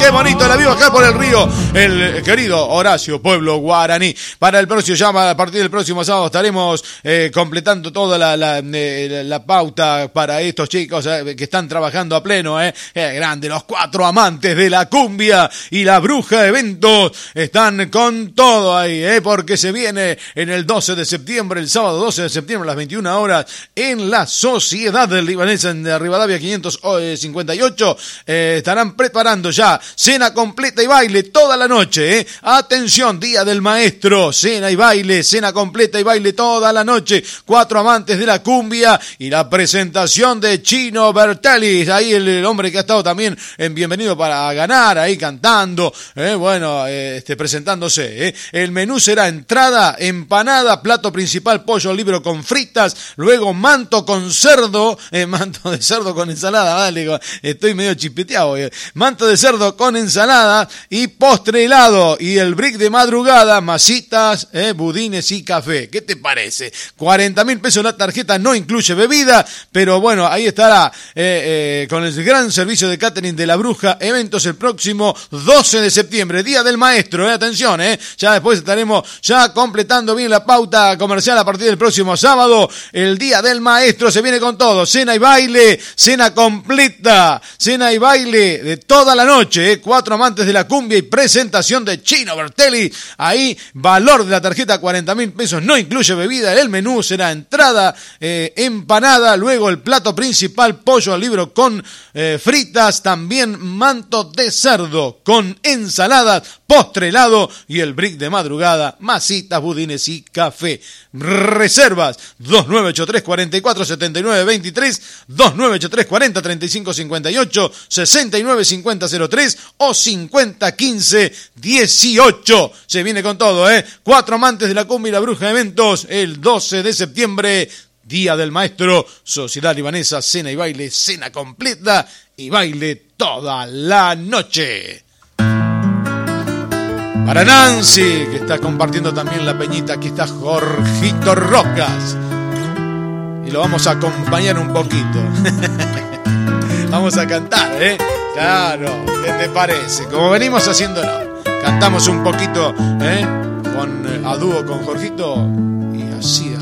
qué bonito la vio acá por el río, el querido Horacio Pueblo Guaraní. Para el próximo, ya a partir del próximo sábado estaremos completando toda la pauta para estos chicos que están trabajando a pleno, grande, los 4 amantes de la cumbia y la bruja eventos están con todo ahí, porque se viene en el 12 de septiembre, el sábado 12 de septiembre a las 21 horas en la Sociedad del Libanés en Rivadavia 558, estarán preparando ya cena completa y baile toda la noche, atención, Día del Maestro, cena y baile, cena completa y baile toda la noche, 4 amantes de la cumbia y la presentación de Chino Bertelli, ahí el hombre que ha estado también en Bienvenido para Ganar, ahí cantando, presentándose, el menú será entrada, empanada, plato principal, pollo libro con fritas, luego manto con cerdo, manto de cerdo con ensalada, vale, estoy medio chispeteado, manto de cerdo con ensalada y postre helado y el brick de madrugada, masitas, budines y café. ¿Qué te parece? 40.000 pesos la tarjeta, no incluye bebida, pero bueno, ahí estará con el gran servicio de catering de la Bruja Eventos el próximo 12 de septiembre, Día del Maestro, atención, ya después estaremos ya completando bien la pauta comercial a partir del próximo sábado, el Día del Maestro se viene con todo, cena y baile, cena completa, cena y baile de toda la noche, 4 amantes de la cumbia y presentación de Chino Bertelli, ahí valor de la tarjeta 40.000 pesos, no incluye bebida, el menú será entrada, empanada, luego el plato principal, pollo al libro con fritas, también manto de cerdo con ensaladas, postre helado y el brick de madrugada, masitas, budines y café. Reservas 2983 44 79 23, 2983 40 35 58, 69 50 03 o 50 15 18. Se viene con todo, 4 amantes de la cumbia y la Bruja Eventos el 12 de septiembre, Día del Maestro, Sociedad Libanesa, cena y baile, cena completa y baile toda la noche. Para Nancy, que está compartiendo también la peñita, aquí está Jorgito Rocas. Y lo vamos a acompañar un poquito. Vamos a cantar, Claro, ¿qué te parece? Como venimos haciéndolo. Cantamos un poquito, a dúo con Jorgito. Y así